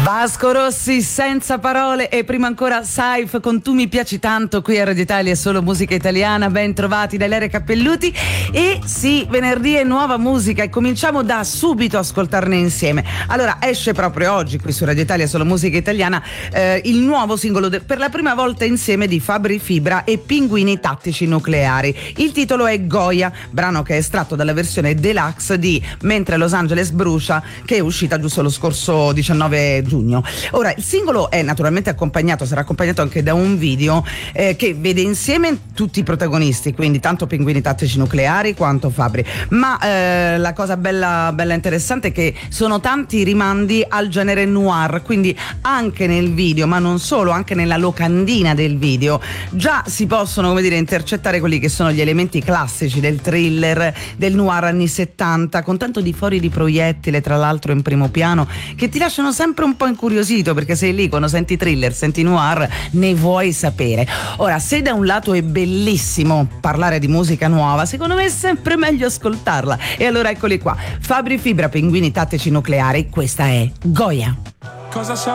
Vasco Rossi, senza parole, e prima ancora Saif con Tu mi piaci tanto, qui a Radio Italia solo musica italiana. Ben trovati da Ilaria Cappelluti. E sì, venerdì è nuova musica e cominciamo da subito a ascoltarne insieme. Allora, esce proprio oggi qui su Radio Italia solo musica italiana il nuovo singolo per la prima volta insieme di Fabri Fibra e Pinguini Tattici Nucleari. Il titolo è Goya, brano che è estratto dalla versione deluxe di Mentre Los Angeles brucia, che è uscita giusto lo scorso 19 giugno. Ora, il singolo è naturalmente sarà accompagnato anche da un video che vede insieme tutti i protagonisti, quindi tanto Pinguini Tattici Nucleari quanto Fabri. Ma la cosa bella interessante è che sono tanti rimandi al genere noir, quindi anche nel video, ma non solo, anche nella locandina del video già si possono, come dire, intercettare quelli che sono gli elementi classici del thriller, del noir anni 70, con tanto di fori di proiettile, tra l'altro in primo piano, che ti lasciano sempre un po' incuriosito, perché sei lì quando senti thriller, senti noir, ne vuoi sapere. Ora, se da un lato è bellissimo parlare di musica nuova, secondo me è sempre meglio ascoltarla. E allora eccoli qua, Fabri Fibra, Pinguini Tattici Nucleari, questa è Goya. Cosa